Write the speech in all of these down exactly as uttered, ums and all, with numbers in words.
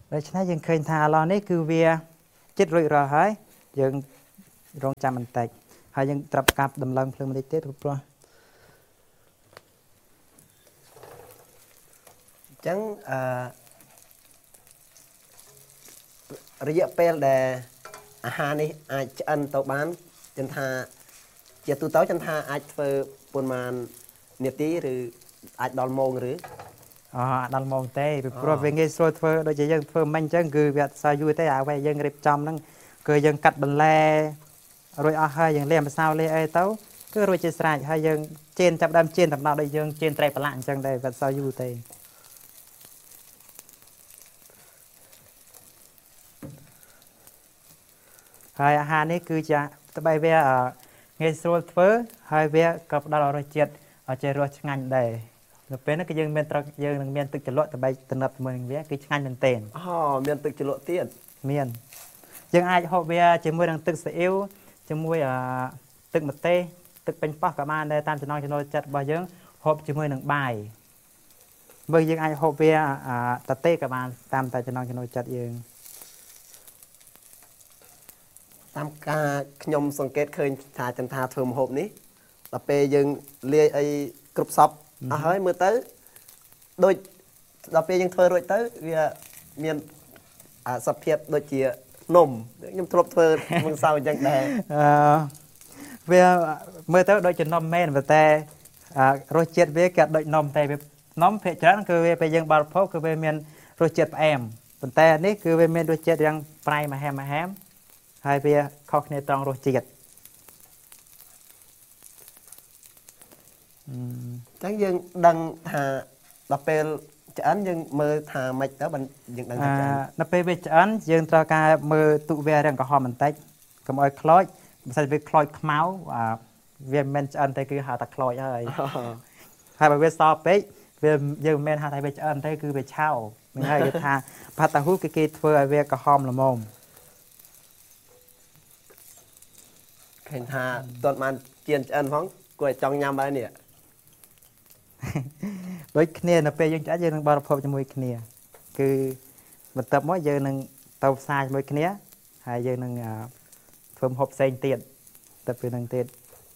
ដូច្នេះយើងឃើញថាឥឡូវនេះគឺវាចិត្តរួចរាល់ហើយយើងរងចាំបន្តិចហើយយើងត្រាប់កាប់ដំឡើងភ្លើងបន្តិចទៀតព្រោះអញ្ចឹងអឺរយៈពេលដែលអាហារនេះអាចឆ្អិនទៅបានចឹងថាជាទូទៅចឹងថាអាចធ្វើប៉ុន្មាននាទីឬអាចដល់ម៉ោងឬអដល់ម៉ោងទេពីព្រោះវាងាយស្រួលធ្វើដូចជាយើងធ្វើមិញអញ្ចឹងគឺវាអត់សូវយូរទេអ្វីយើងរៀបចំហ្នឹងគឺយើងកាត់បន្លែរួចអស់ហើយយើងលាងម្សៅលាអីទៅគឺរួចជាស្រេចហើយយើងជៀនចាប់ដើមជៀនតំណដូចយើងជៀនត្រីប្រឡាក់អញ្ចឹងដែរវាអត់សូវយូរទេហើយអាហារនេះគឺជាត្បៃវាងាយស្រួលធ្វើហើយវាក៏ផ្ដល់រសជាតិជារសឆ្ងាញ់ដែរនៅពេលនេះគឺយើងមានត្រូវយើងនឹងមានទឹកជ្រលក់ដើម្បីតំណប់ជាមួយនឹងវាគឺឆ្ងាញ់មែនទែនអូមានទឹកជ្រលក់ទៀតមានយើងអាចហូបវាជាមួយនឹងទឹកស៊ីអ៊ីវជាមួយទឹកម្ទេសទឹកពេញប៉ោះក៏បានដែរតាមចំណង់ចំណូលចិត្តរបស់យើងហូបជាមួយនឹងបាយមើលយើងអាចហូបវាតទេក៏បានតាមតែចំណង់ចំណូលចិត្តយើងតាមការខ្ញុំសង្កេតឃើញថាចន្ទថាធ្វើម្ហូបនេះដល់ពេលយើងលាយអីគ្រប់សពអស់ហើយមើលទៅដូចដល់ពេលយើងធ្វើរួចទៅវាមានសភាពដូចជានំខ្ញុំធ្លាប់ធ្វើមុនសៅអញ្ចឹងដែរអឺវាមើលទៅដូចជានំមែនប៉ុន្តែរសជាតិវាក៏ដូចនំតែវានំភាគច្រើនគឺវាពេលយើងបរិភោគគឺវាមានរសជាតិផ្អែមប៉ុន្តែនេះគឺវាមានរសជាតិយ៉ាងប្រៃមហែមមហែមហើយវាខុសគ្នាត្រង់រសជាតិអញ្ចឹងយើងដឹងថាដល់ពេលឆ្អិនយើងមើលថាម៉េចទៅយើងដឹងថាឆ្អិនដល់ពេលវាឆ្អិនយើងត្រូវការមើលទុកវារាងក្រហមបន្តិចកុំឲ្យខ្លោចបើសិនវាខ្លោចខ្មៅវាមិនមែនឆ្អិនទេគឺហៅថាខ្លោចហើយហើយបើវាសពេកវាយើងមិនមែនហៅថាវាឆ្អិនទេគឺវាឆៅហ្នឹងហើយគេថាផាត់តាហ៊ូគឺគេធ្វើឲ្យវាក្រហមល្មមឃើញថាតន់បានជៀនឆ្អិនផងគួរឲ្យចង់ញ៉ាំហើយនេះដូចគ្នានៅពេលយើងឆ្អិនយើងនឹងបរិភោគជាមួយគ្នាគឺបន្ទាប់មកយើងនឹងទៅផ្សារជាមួយគ្នាហើយយើងនឹងធ្វើម្ហូបផ្សេងទៀតទៅពេលហ្នឹងទៀត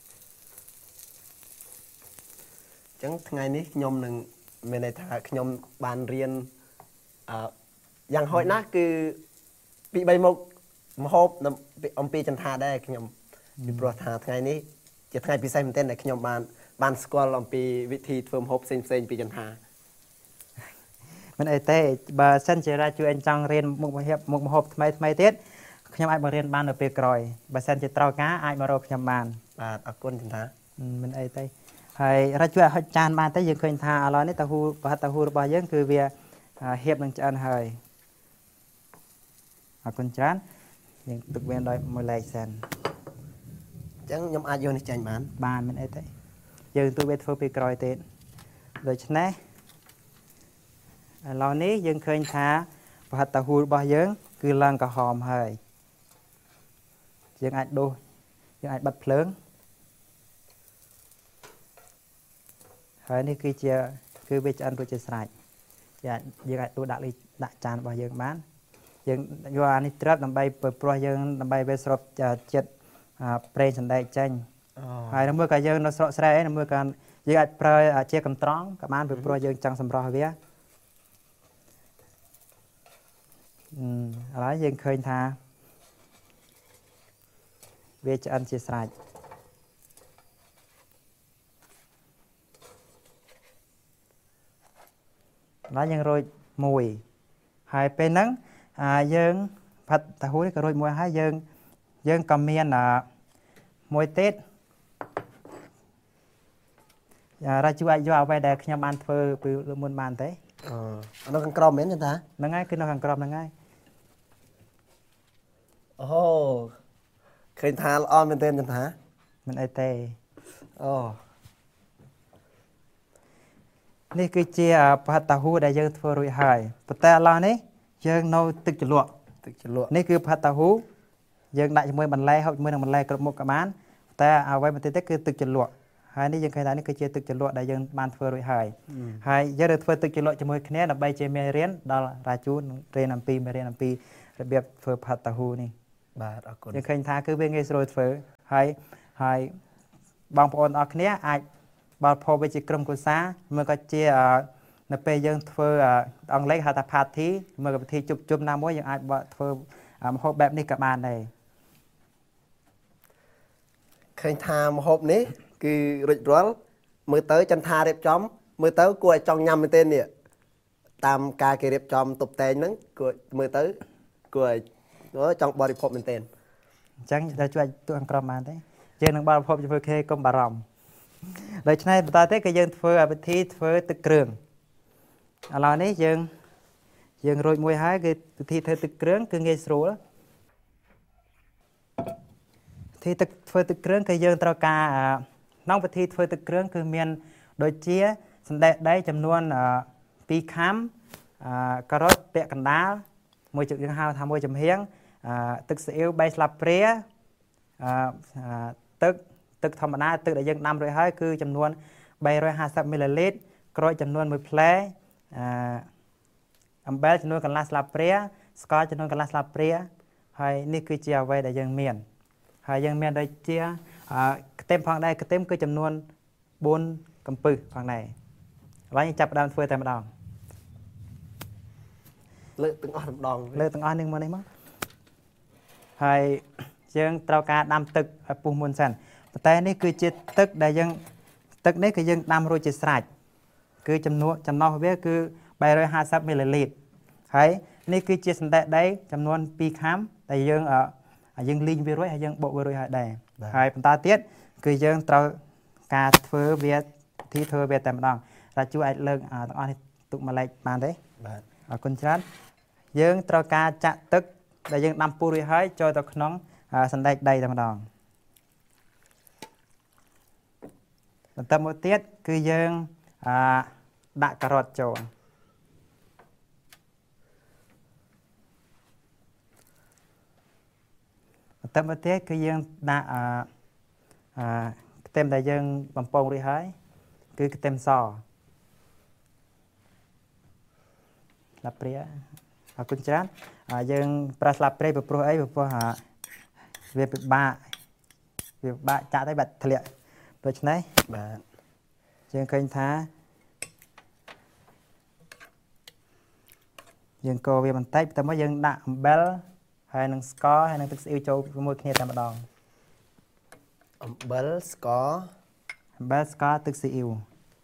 អញ្ចឹងថ្ងៃនេះខ្ញុំនឹងមានន័យថាខ្ញុំបានរៀនអឺយ៉ាងហោចណាស់គឺពីបីមុខម្ហូបអំពីចន្ទថាដែរខ្ញុំពីព្រោះថាថ្ងៃនេះជាថ្ងៃពិសេសមែនទែនដែលខ្ញុំបានបានស្គាល់អំពីវិធីធ្វើម្ហូបផ្សេងផ្សេងពីចន្ទថាមិនអីទេបើសិនជារាជួយអញចង់រៀនមុខម្ហូបមុខម្ហូបថ្មីថ្មីទៀតខ្ញុំអាចមករៀនបាននៅពេលក្រោយបើសិនជាត្រូវការអាចមករកខ្ញុំបានបាទអរគុណចន្ទថាមិនអីទេហើយរាជួយឲ្យហុចចានបានទេយើងឃើញថាឥឡូវនេះតាហ៊ូប្រហិតតាហ៊ូរបស់យើងគឺវាហៀបនឹងឆ្អិនហើយអរគុណច្រើនយើងទុកវាដោយមួយឡែកសិនអញ្ចឹងខ្ញុំអាចយកនេះចាញ់បានបានមិនអីទេយើងទុកវាធ្វើពេលក្រោយទៀតដូច្នេះឥឡូវនេះយើងឃើញថាប្រហិតតាហ៊ូរបស់យើងគឺឡើងក្រហមហើយយើងអាចដួសយើងអាចបិទភ្លើងហើយនេះគឺជាគឺវាឆ្អិនរួចជាស្រេចយើងយើងអាចដួសដាក់លីដាក់ចានរបស់យើងបានយើងយកអានេះត្រាប់ដើម្បីព្រោះយើងដើម្បីវាស្រូបចិត្តប្រេងសណ្ដែកចេញហើយនៅមើលក៏យើងនៅស្រុកស្រែឯនៅមើលក៏យើងអាចប្រើជាកន្ត្រងក៏បានពីព្រោះយើងចង់សម្រស់វាអឺឥឡូវយើងឃើញថាវាឆ្អិនជាស្រេចឥឡូវយើងរួចមួយហើយពេលហ្នឹងយើងផាត់តាហ៊ូនេះក៏រួចមួយហើយយើងយើងក៏មានមួយទៀតរាជួយអាចយកអ្វីដែលខ្ញុំបានធ្វើពីលើមុនបានទេអឺនៅខាងក្រោមមែនទេតាហ្នឹងហើយគឺនៅខាងក្រោមហ្នឹងហើយអូឃើញថាល្អមែនទេតាមិនអីទេអូនេះគឺជាប្រហិតតាហ៊ូដែលយើងធ្វើរួចហើយប៉ុន្តែឥឡូវនេះយើងនៅទឹកជ្រលក់ទឹកជ្រលក់នេះគឺប្រហិតតាហ៊ូយើងដាក់ជាមួយបន្លែហូបជាមួយនឹងបន្លែគ្រប់មុខក៏បានតែអ្វីបន្តិចទៀតគឺទឹកជ្រលក់ហហើយនេះយើងឃើញថានេះគឺជាទឹកជ្រលក់ដែលយើងបានធ្វើរួចហើយហើយយើងនឹងធ្វើទឹកជ្រលក់ជាមួយគ្នាដើម្បីជាមេរៀនដល់រាជូនរៀនអំពីមេរៀនអំពីរបៀបធ្វើផាត់តាហ៊ូនេះបាទអរគុណយើងឃើញថាគឺវាងាយស្រួលធ្វើហើយហើយបងប្អូនអរគ្នាអាចបរិភោគវាជាក្រុមគ្រួសារមើលក៏ជានៅពេលយើងធ្វើអង់គ្លេសហៅថា party មើលពិធីជួបជុំណាមួយយើងអាចធ្វើម្ហូបបែបនេះក៏បានដែរឃើញថាម្ហូបនេះគឺរួចរាល់មើលទៅចន្ទថារៀបចំមើលទៅគួរឲ្យចង់ញ៉ាំមែនទេនេះតាមការគេរៀបចំតុបតែងហ្នឹងគួរមើលទៅគួរឲ្យចង់បរិភោគមែនទេអញ្ចឹងតែជួយទូអង្គក្រុមបានទេយើងនឹងបរិភោគជាមួយគ្នាកុំបារម្ភដូច្នេះបន្តទៀតគឺយើងធ្វើពិធីធ្វើទឹកគ្រឿងឥឡូវនេះយើងយើងរួចមួយហើយគឺពិធីធ្វើទឹកគ្រឿងគឺងាយស្រួលពិធីទឹកធ្វើទឹកគ្រឿងគឺយើងត្រូវការក្នុងពិធីធ្វើទឹកគ្រឿងគឺមានដូចជាសណ្តែកដីចំនួនពីរខាំការ៉ុតពាក់កណ្ដាលមួយជើងយើងហៅថាមួយចំហៀងទឹកស៊ីអ៊ីវបីស្លាបព្រាទឹកទឹកធម្មតាទឹកដែលយើងដាំរួចហើយគឺចំនួនបីរយហាសិបមីលីលីត្រក្រូចចំនួនមួយផ្លែអំបិលចំនួនកន្លះស្លាបព្រាស្ករចំនួនកន្លះស្លាបព្រាហើយនេះគឺជាអ្វីដែលយើងមានហើយយើងមានដូចជាខ្ទឹមផងដែរខ្ទឹមគឺចំនួនបួនកំពឹសផងដែរឥឡូវយើងចាប់ផ្ដើមធ្វើតែម្ដងលើកទាំងអស់ម្ដងលើកទាំងអស់នេះមកនេះមកហើយយើងត្រូវការដាំទឹកឲ្យពុះមុនសិនប៉ុន្តែនេះគឺជាទឹកដែលយើងទឹកនេះគឺយើងដាំរួចជាស្រេចគឺចំនួនចំណុះវាគឺបីរយហាសិបមីលីលីត្រហើយនេះគឺជាសណ្តែកដីចំនួនពីរខាំដែលយើងយើងលីងវារួចហើយយើងបុកវារួចហើយដែរហើយបន្តទៀតគឺយើងត្រូវការធ្វើវាទីធ្វើវាតែម្ដងតែជួយអាចលើកទាំងអស់នេះទុកមួយលេខបានទេបាទអរគុណច្រើនយើងត្រូវការចាក់ទឹកដែលយើងដាំពុះរួចហើយចូលទៅក្នុងសណ្តែកដីតែម្ដងបន្តមកទៀតគឺយើងដាក់ការ៉ុតចូលបន្តមកទៀតគឺយើងដាក់អឺខ្ទឹមដែលយើងបំពងរួចហើយគឺខ្ទឹមសស្លាបព្រាអរគុណច្រើនយើងប្រើស្លាបព្រាពីព្រោះអីពីព្រោះវាពិបាកវាពិបាកចាក់ទៅបាត់ធ្លាក់ដូច្នេះបាទយើងឃើញថាយើងកូរវាបន្តិចតែមកយើងដាក់អំបិលហើយនឹងស្ករហើយនឹងទឹកស៊ីអ៊ីវចូលជាមួយគ្នាតែម្ដងអំបិលស្ករអំបិលស្ករទឹកស៊ីអ៊ីវ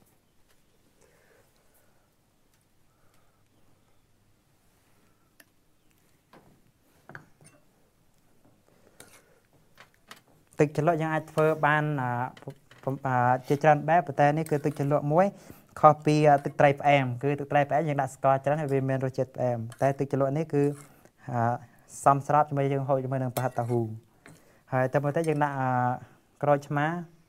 ទឹកជ្រលក់យើងអាចធ្វើបានជាច្រើនបែបប៉ុន្តែនេះគឺទឹកជ្រលក់មួយខុសពីទឹកត្រីផ្អែមគឺទឹកត្រីផ្អែមយើងដាក់ស្ករច្រើនហើយវាមានរសជាតិផ្អែមតែទឹកជ្រលក់នេះគឺសមស្របជាមួយយើងហូបជាមួយនឹងផាត់តាហ៊ូហើយតែមកតែយើងដាក់ក្រូចឆ្មា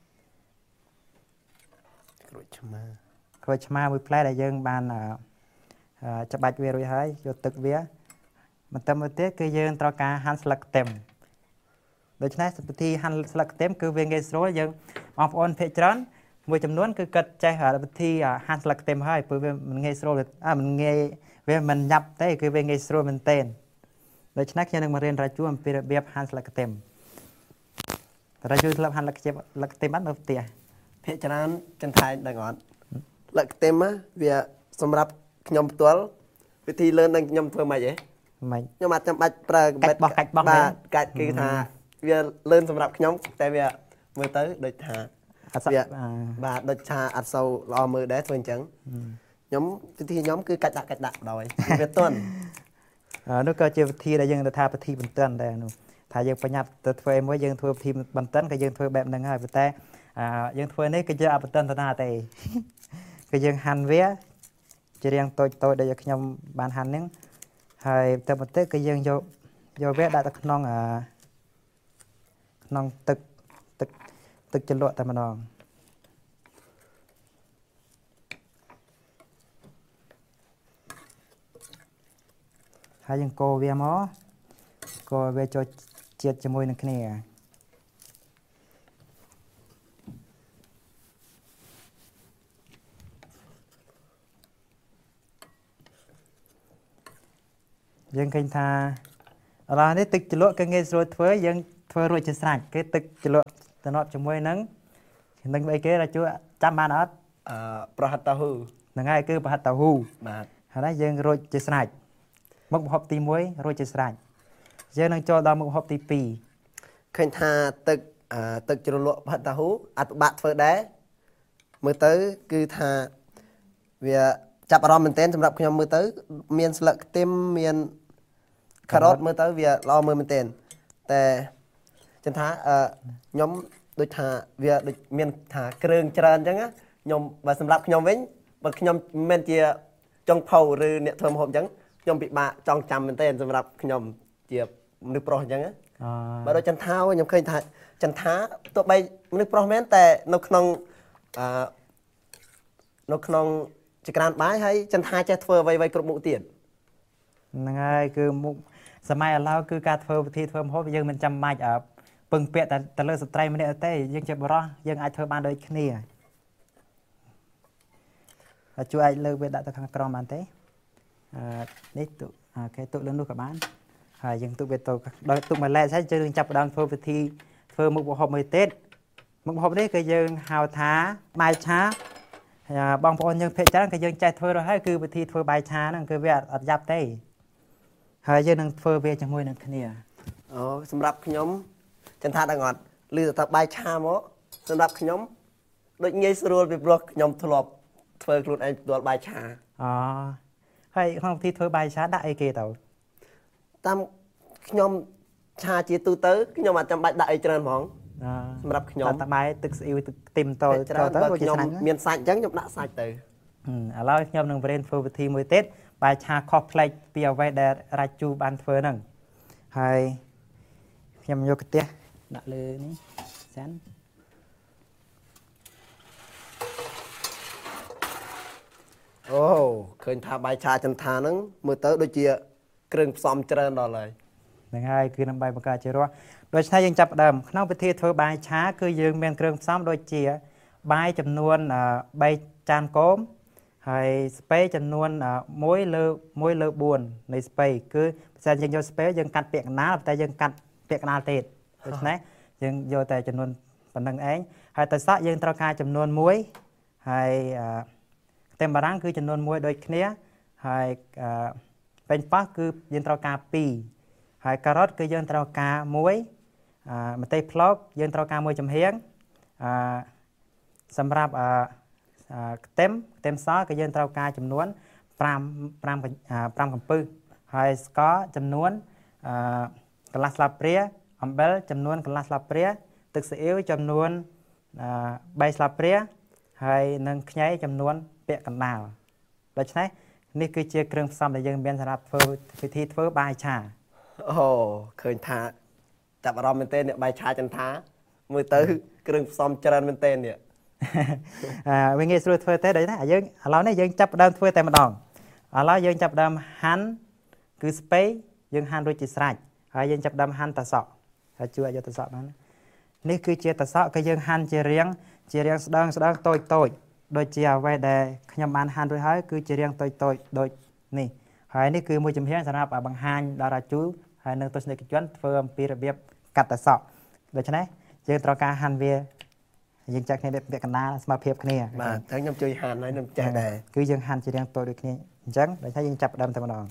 ក្រូចឆ្មាក្រូចឆ្មាមួយផ្លែដែលយើងបានច្បាច់វារួចហើយយកទឹកវាបន្តមកទៀតគឺយើងត្រូវការហាន់ស្លឹកខ្ទឹមដូច្នេះពិធីហាន់ស្លឹកខ្ទឹមគឺវាងាយស្រួលយើងបងប្អូនភាគច្រើនមួយចំនួនគឺគាត់ចេះពិធីហាន់ស្លឹកខ្ទឹមហើយព្រោះវាមិនងាយស្រួលអើមិនងាយវាមិនញ៉ាប់ទេគឺវាងាយស្រួលមែនទែនដូច្នេះខ្ញុំនឹងមករៀនរាជូអំពីរបៀបហាន់ស្លឹកខ្ទឹមរាជូធ្លាប់ហាន់ស្លឹកខ្ទឹមស្លឹកខ្ទឹមអត់នៅផ្ទះភាគច្រើនចន្ទថៃដឹងអត់ស្លឹកខ្ទឹមវាសម្រាប់ខ្ញុំផ្ទាល់វិធីលឿននឹងខ្ញុំធ្វើម៉េចហ៎ម៉េចខ្ញុំអត់ចាំបាច់ប្រើកាច់បោះកាច់បោះបាទកាច់គឺថាវាលឿនសម្រាប់ខ្ញុំតែវាមើលទៅដូចថាវាបាទដូចថាអត់សូវល្អមើលដែរធ្វើអញ្ចឹងខ្ញុំវិធីខ្ញុំគឺកាច់ដាក់កាច់ដាក់ដោយវាទន់នោះក៏ជាវិធីដែលយើងទៅថាពិធីបន្ទាន់ដែរនោះថាយើងបញ្ញាប់ទៅធ្វើមួយយើងធ្វើពិធីបន្ទាន់ក៏យើងធ្វើបែបហ្នឹងហើយប៉ុន្តែយើងធ្វើនេះគឺយើងអត់បន្ទាន់ទៅណាទេគឺយើងហាន់វាជារាងតូចតូចដែលខ្ញុំបានហាន់ហ្នឹងហើយទៅបន្តិចគឺយើងយកយកវាដាក់ទៅក្នុងក្នុងទឹកទឹកទឹកជ្រលក់តែម្ដងហើយយើងកូរវាមកកូរវាចូលជាតិជាមួយនឹងគ្នាយើងឃើញថាឥឡូវនេះទឹកជ្រលក់គឺងាយស្រួលធ្វើយើងធ្វើរួចជាស្រេចគឺទឹកជ្រលក់តំណត់ជាមួយនឹងនឹងអីគេរាជូចាំបានអត់អឺប្រហិតតៅហ៊ូហ្នឹងហើយគឺប្រហិតតៅហ៊ូបាទហើយយើងរួចជាស្រេចមុខម្ហូបទីមួយរួចជាស្រេចយើងនឹងចូលដល់មុខម្ហូបទីពីរឃើញថាទឹកអឺទឹកជ្រលក់ប្រហិតតៅហ៊ូអត់ពិបាកធ្វើដែរមើលទៅគឺថាវាចាប់អារម្មណ៍មែនទែនសម្រាប់ខ្ញុំមើលទៅមានស្លឹកខ្ទឹមមានការ៉ុតមើលទៅវាល្អមើលមែនទែនតែចឹងថាអឺខ្ញុំដូចថាវាដូចមានថាគ្រឿងច្រើនអញ្ចឹងណាខ្ញុំបើសម្រាប់ខ្ញុំវិញបើខ្ញុំមិនមែនជាចុងផៅឬអ្នកធ្វើម្ហូបអញ្ចឹងខ្ញុំពិបាកចងចាំមែនទែនសម្រាប់ខ្ញុំជាមនុស្សប្រុសអញ្ចឹងណា បើដូចចន្ទថាខ្ញុំឃើញថាចន្ទថាទោះបីមនុស្សប្រុសមែនតែនៅក្នុងអឺនៅក្នុងចក្រានបាយហើយចន្ទថាចេះធ្វើអ្វីៗគ្រប់មុខទៀតហ្នឹងហើយគឺមុខសម័យឥឡូវគឺការធ្វើវិធីធ្វើម្ហូបយើងមិនចាំបាច់ពឹងពាក់តែទៅលើស្ត្រីម្នាក់ទេយើងជាបរិសុទ្ធយើងអាចធ្វើបានដូចគ្នាហើយជួយអាចលើកវាដាក់ទៅខាងក្រោមបានទេអឺនេះទុកអូខេទុកលើនោះក៏បានហើយយើងទុកវាទៅដល់ទុកមួយឡែកហើយយើងចាប់ផ្ដើមធ្វើវិធីធ្វើមុខម្ហូបមួយទៀតមុខម្ហូបនេះគឺយើងហៅថាបាយឆាបងប្អូនយើងភាគច្រើនគឺយើងចេះធ្វើទៅហើយគឺវិធីធ្វើបាយឆាហ្នឹងគឺវាអត់យ៉ាប់ទេហើយយើងនឹងធ្វើវាជាមួយនឹងគ្នាអូសម្រាប់ខ្ញុំចន្ទថាដឹងអត់ឮថាបាយឆាមកសម្រាប់ខ្ញុំដូចងាយស្រួលពីព្រោះខ្ញុំធ្លាប់ធ្វើខ្លួនឯងផ្ទាល់បាយឆាអូហើយក្នុងវិធីធ្វើបាយឆាដាក់អីគេទៅតាមខ្ញុំឆាជាទូទៅខ្ញុំអត់ចាំបាច់ដាក់អីច្រើនហ្មងសម្រាប់ខ្ញុំតែបាយទឹកស្អ៊ីវទឹកខ្ទឹមតទៅទៅដូចខ្ញុំមានសាច់អញ្ចឹងខ្ញុំដាក់សាច់ទៅឥឡូវខ្ញុំនឹងបរៀនធ្វើវិធីមួយទៀតបាយឆាខុសប្លែកពីអ្វីដែលរាជូបានធ្វើហ្នឹងហើយខ្ញុំយកកាទៀសដាក់លើនេះសិនអូឃើញថាបាយឆាចន្ទថាហ្នឹងមើលទៅដូចជាគ្រឿងផ្សំច្រើនដល់ហើយហ្នឹងហើយគឺដើម្បីបង្កើតជារសដូច្នេះយើងចាប់ផ្ដើមក្នុងពិធីធ្វើបាយឆាគឺយើងមានគ្រឿងផ្សំដូចជាបាយចំនួនបីចានគោមហើយស្ពៃចំនួន1លើ1លើ4នៃស្ពៃគឺបើសិនយើងយកស្ពៃយើងកាត់ពាក់កណ្ដាលតែយើងកាត់ពាក់កណ្ដាលទៀតដូច្នេះយើងយកតែចំនួនប៉ុណ្្នឹងឯងហើយតែសក់យើងត្រូវការចំនួន1ហើយខ្ទឹមបារាំងគឺចំនួន1ដូចគ្នាហើយពេញប៉ោះគឺយើងត្រូវការ2ហើយការ៉ុតគឺយើងត្រូវការ1ម្ទេសផ្លោកយើងត្រូវការ1ចំហៀងសម្រាប់ខ្ទឹមខ្ទឹមសគឺយើងត្រូវការចំនួន5 5 5កំពឹសហើយស្ករចំនួនកន្លះស្លាបព្រាអំបិលចំនួនកន្លះស្លាបព្រាទឹកស៊ីអ៊ីវចំនួន3ស្លាបព្រាហើយនិងខ្ញីចំនួនពាក់កណ្ដាលដូច្នេះនេះគឺជាគ្រឿងផ្សំដែលយើងមានសម្រាប់ធ្វើពិធីធ្វើបាយឆាអូឃើញថាចាប់អារម្មណ៍មែនទេអ្នកបាយឆាចន្ទថាមើលទៅគ្រឿងផ្សំច្រើនមែនទេនេះអឺវាងាយស្រួលធ្វើទេដូចណាយើងឥឡូវនេះយើងចាប់ផ្ដើមធ្វើតែម្ដងឥឡូវយើងចាប់ផ្ដើមហាន់គឺស្ពៃយើងហាន់រួចជាស្រេចហើយយើងចាប់ផ្ដើមហាន់តសក់ហើយជួយយកតសក់បាននេះគឺជាតសក់គឺយើងហាន់ជារាងជារាងស្ដើងស្ដើងតូចតូចដូចជាអ្វីដែលខ្ញុំបានហាន់រួចហើយគឺជារាងតូចតូចដូចនេះហើយនេះគឺមួយចំហៀងសម្រាប់បង្ហាញដល់រាជូហើយនឹងទស្សនិកជនធ្វើអំពីរបៀបកាត់តសក់ដូច្នេះយើងត្រូវការហាន់វាយើងចាក់គ្នាពាក់កណ្ដាលស្មើភាពគ្នាបាទអញ្ចឹងខ្ញុំជួយហាន់ហើយខ្ញុំចេះដែរគឺយើងហាន់ជារាងតូចដូចគ្នាអញ្ចឹងដូចថាយើងចាប់ផ្ដើមតែម្ដង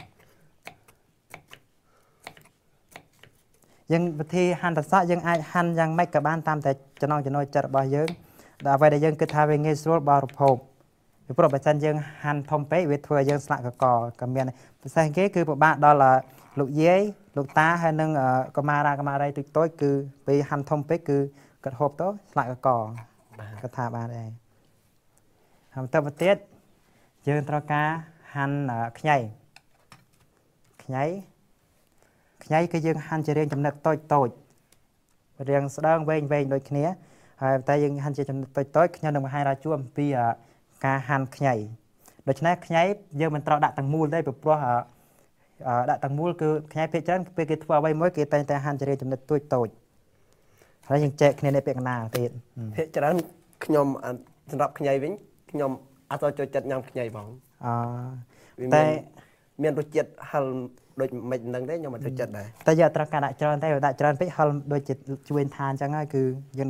យើងវិធីហាន់តសក់យើងអាចហាន់យ៉ាងម៉េចក៏បានតាមតែចំណង់ចំណូលចិត្តរបស់យើងដល់អ្វីដែលយើងគិតថាវាងាយស្រួលបរិភោគពីព្រោះបើសិនយើងហាន់ធំពេកវាធ្វើឲ្យយើងស្លាក់កកក៏មានពិសេសគេគឺពិបាកដល់លោកយាយលោកតាហើយនឹងកុមារាកុមារីតូចតូចគឺពេលហាន់ធំពេកគឺគាត់ហូបទៅស្លាក់កកគាត់ថាបានដែរហើយបន្តមកទៀតយើងត្រូវការហាន់ខ្ញីខ្ញីខ្ញីគឺយើងហាន់ជារាងចំណិតតូចតូចរាងស្ដើងវែងវែងដូចគ្នាហើយតែយើងហាន់ជាចំណិតតូចតូចខ្ញុំនឹងបង្ហាញរាជូអំពីការហាន់ខ្ញីដូច្នេះខ្ញីយើងមិនត្រូវដាក់ទាំងមូលទេពីព្រោះដាក់ទាំងមូលគឺខ្ញីភាគច្រើនពេលគេធ្វើអ្វីមួយគេតែងតែហាន់ជារាងចំណិតតូចតូចហើយយើងចែកគ្នានៅពាក់កណ្ដាលទៀតភាគច្រើនខ្ញុំសម្រាប់ខ្ញីវិញខ្ញុំអត់ចូលចិត្តញ៉ាំខ្ញីបងអឺតែមានរសជាតិហឹរដូចមិនដឹងទេខ្ញុំអត់ចូលចិត្តដែរតែយកត្រង់ការដាក់ច្រើនតែដាក់ច្រើនពេកហឹរដូចជាជួញឋានអញ្ចឹងហើយគឺយើង